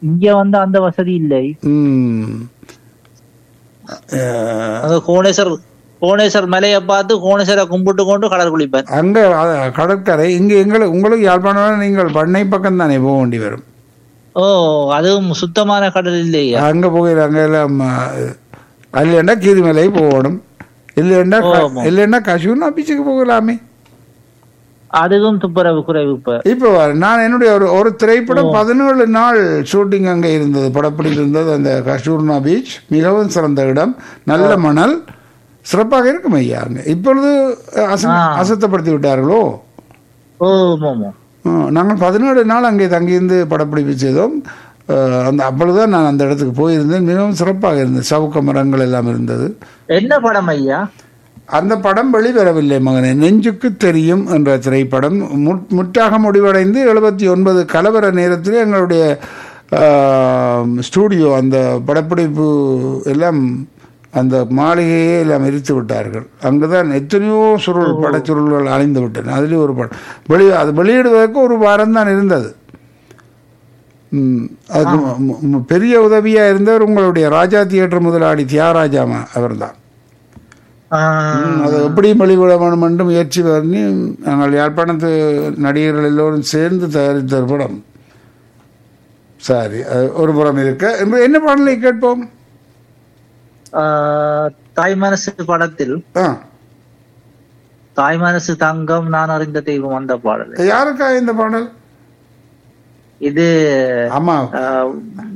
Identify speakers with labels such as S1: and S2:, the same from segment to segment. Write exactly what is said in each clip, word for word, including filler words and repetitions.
S1: இங்க வந்து அந்த வசதி இல்லை.
S2: ம்.
S1: அங்க கோணேஸ்வர் கோணேஸ்வர் மலையை பார்த்து கோணேஸ்வரை கும்பிட்டு கொண்டு கடல் குளிப்பேன்.
S2: அங்க அஹ், கடற்கரை இங்க எங்களுக்கு உங்களுக்கு யாழ்ப்பாணம் நீங்கள் பண்ணை பக்கம் தானே போக வேண்டி வரும்.
S1: ஓ, அதுவும் சுத்தமான கடல் இல்லையா?
S2: அங்க போகிற அங்க எல்லாம் அஹ், இல்லைன்னா கீரிமலை போகணும், இல்லைன்னா க-
S1: ஆமா.
S2: இல்லைன்னா கஷூர்னா பீச்சுக்கு போகலாமே.
S1: அதுவும் துப்புரவு குறைவு. இப்ப
S2: இப்போ நான் என்னுடைய ஒரு ஒரு திரைப்படம் பதினேழு நாள் ஷூட்டிங் அங்கே இருந்தது, படப்பிடிப்பு இருந்தது. அந்த கஷூர்னா பீச் மிகவும் சிறந்த இடம், நல்ல மணல், சிறப்பாக இருக்கும் ஐயா. அங்கே இப்பொழுது அச-
S1: ஆ.
S2: அசுத்தப்படுத்தி விட்டார்களோ.
S1: ஓ, ஆமா.
S2: ஆ, நாங்கள் பதினேழு நாள் அங்கே தங்கியிருந்து படப்பிடிப்பு செய்தோம். அஹ், அந்த அப்பொழுதுதான் நான் அந்த இடத்துக்கு போயிருந்தேன். மிகவும் சிறப்பாக இருந்தது, சவுக்க மரங்கள் எல்லாம் இருந்தது.
S1: என்ன படம் ஐயா?
S2: அந்த படம் வெளிவரவில்லை மகனே. நெஞ்சுக்கு தெரியும் என்ற திரைப்படம் மு- முற்றாக முடிவடைந்து எழுபத்தி ஒன்பது கலவர நேரத்தில் எங்களுடைய ஆஹ், ஸ்டூடியோ அந்த படப்பிடிப்பு எல்லாம் அந்த மாளிகையே எல்லாம் எரித்து விட்டார்கள். அங்குதான் எத்தனையோ சுருள் படச்சுருள்கள் அழிந்து விட்டன. அதுலேயும் ஒரு படம் வெளி அது வெளியிடுவதற்கு ஒரு வாரம் தான் இருந்தது. ம், அதுக்கு மு- மு- பெரிய உதவியாக இருந்தவர் உங்களுடைய ராஜா தியேட்டர் முதலாளி தியாகராஜாமா அவர்தான். ம், அது எப்படியும் வெளிவிட வேண்டும் என்று முயற்சி பண்ணி நாங்கள் யாழ்ப்பாணத்து நடிகர்கள் எல்லோரும் சேர்ந்து தயாரித்த ஒரு படம். சரி, அது ஒரு புறம் இருக்க. இன்று என்ன பாடலை கேட்போம்?
S1: தாய் மனசு படத்தில்
S2: ஆ,
S1: தாய் மனசு தங்கம் நான் அறிந்த தெய்வம் அந்த பாடல்.
S2: யாருக்கா இந்த பாடல்?
S1: இது
S2: ஆமா,
S1: ஆஹ்,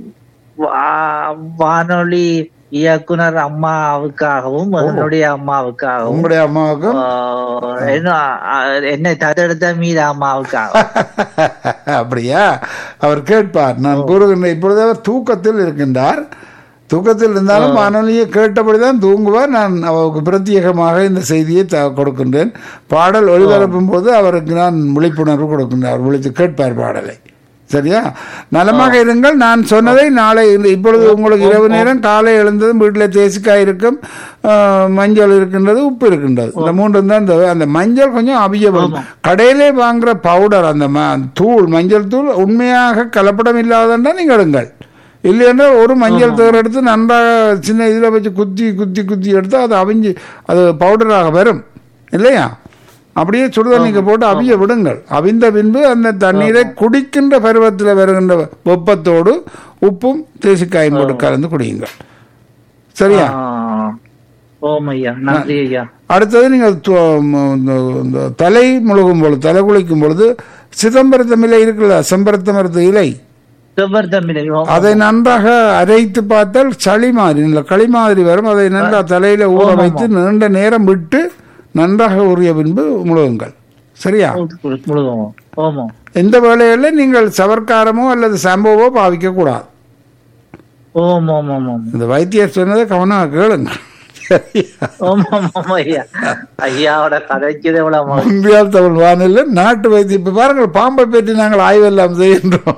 S1: வா- வானொலி இயக்குனர் அம்மாவுக்காகவும் என்னுடைய அம்மாவுக்காகவும்
S2: உங்களுடைய அம்மாவுக்கும்
S1: ஆஹ், என்ன- ஆஹ், என்னை தத்தெடுத்த மீது அம்மாவுக்காகவும்.
S2: அப்படியா? அவர் கேட்பார். நான் கூறுகின்ற இப்பொழுது அவர் தூக்கத்தில் இருக்கின்றார். தூக்கத்தில் இருந்தாலும் வானொலியை கேட்டபடிதான் தூங்குவார். நான் அவருக்கு பிரத்யேகமாக இந்த செய்தியை த- கொடுக்கின்றேன். பாடல் ஒளிபரப்பும் போது அவருக்கு நான் விழிப்புணர்வு கொடுக்கின்றேன். அவர் விழித்து கேட்பார் பாடலை. சரியா? நலமாக இருங்கள். நான் சொன்னதை நாளை இந்த- இப்பொழுது உங்களுக்கு இரவு நேரம் காலை எழுந்ததும் வீட்டில் தேசிக்காய் இருக்கும், ஆஹ், மஞ்சள் இருக்கின்றது, உப்பு இருக்கின்றது. இந்த மூன்று தான். இந்த அந்த மஞ்சள் கொஞ்சம் அபியபம். கடையிலே வாங்குற பவுடர், அந்த ம- தூள், மஞ்சள் தூள் உண்மையாக கலப்படம் இல்லாதண்டா நீங்கள் எடுங்கள். இல்லைன்னா ஒரு மஞ்சள் தூள் எடுத்து நன்றாக சின்ன இதில் வச்சு குத்தி குத்தி குத்தி எடுத்து அது அவிஞ்சு அது பவுடராக வரும் இல்லையா? அப்படியே சுடுதண்ணிக்கு போட்டு அவிய விடுங்கள். அவிந்த பின்பு அந்த தண்ணீரை குடிக்கின்ற பருவத்தில் வருகின்ற வெப்பத்தோடு உப்பும் தேசிக்காயும் போட்டு கலந்து குடியுங்கள். சரியா?
S1: ஆஹ், ஓம் ஐயா, நன்றி ஐயா.
S2: அடுத்தது நீங்கள் து- ம- இந்த- இந்த தலை முழுகும் பொழுது, தலை குளிக்கும் பொழுது சிதம்பரத்தம் இலை இருக்குல்ல, செம்பருத்த மரத்து இலை,
S1: செவ்வர் தமிழை. ஓம்.
S2: அதை நன்றாக அரைத்து பார்த்தால் சளி மாதிரி இல்லை களி மாதிரி வரும். அதை நன்றாக தலையில ஊற வைத்து நீண்ட நேரம் விட்டு நன்றாக ஊறிய பின்பு முழுகுங்கள். சரியா?
S1: முழுதும். ஓமோ.
S2: எந்த வேளையில நீங்கள் சவர்க்காரமோ அல்லது சாம்போவோ பாவிக்க கூடாது.
S1: ஓம் ஓம் ஓம் ஓம்.
S2: இந்த வைத்தியர் சொன்னதை கவனமாக கேளுங்க.
S1: ஓம் ஓம் ஓம் ஐயா. ஐயாவோட கதைக்குது எவ்வளவு மகிழ்ச்சி.
S2: முன்பியால் தமிழ் வானிலை நாட்டு வைத்தியம். இப்ப பாருங்கள், பாம்பை பற்றி நாங்கள் ஆய்வெல்லாம் செய்கின்றோம்.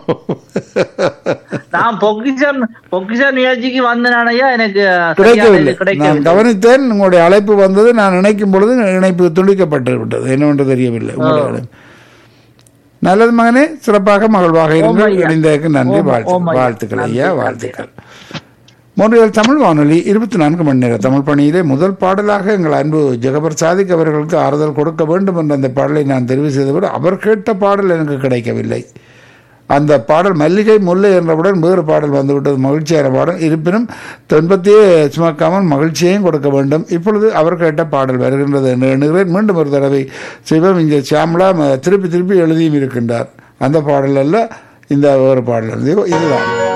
S1: நான் பொக்கிஷன் பொக்கிஷன் நிகழ்ச்சிக்கு வந்தேன் ஐயா, எனக்கு
S2: கிடைக்கவில்லை. நான்
S1: கிடைக்கவில்லை.
S2: கவனித்தேன், உங்களுடைய அழைப்பு வந்தது. நான் நினைக்கும் பொழுது இணைப்பு துண்டிக்கப்பட்டு விட்டது. என்னவென்று தெரியவில்லை. உங்களுடைய அழைப்பு. நல்லது மகனே, சிறப்பாக மகிழ்வாக இருங்கள். இணைந்ததற்கு நன்றி. வாழ்த்து வாழ்த்துக்கள் ஐயா, வாழ்த்துக்கள். மோன்றியல் தமிழ் வானொலி இருபத்தி நான்கு மணி நேர தமிழ் பணியிலே முதல் பாடலாக எங்கள் அன்பு ஜெகபர் சாதிக் அவர்களுக்கு ஆறுதல் கொடுக்க வேண்டும் என்ற அந்த பாடலை நான் தெரிவு செய்தபோது அவர் கேட்ட பாடல் எனக்கு கிடைக்கவில்லை. அந்த பாடல் மல்லிகை முல்லை என்றவுடன் வேறு பாடல் வந்துவிட்டது, மகிழ்ச்சியான பாடல். இருப்பினும் துன்பத்தையே சுமக்காமல் மகிழ்ச்சியையும் கொடுக்க வேண்டும். இப்பொழுது அவர் கேட்ட பாடல் வருகின்றது என்று எண்ணுகிறேன். மீண்டும் ஒரு தடவை சிவம் இங்கே சியாமலா திருப்பி திருப்பி எழுதியும் இருக்கின்றார். அந்த பாடல் அல்ல, இந்த ஒரு பாடல் இதுதான்.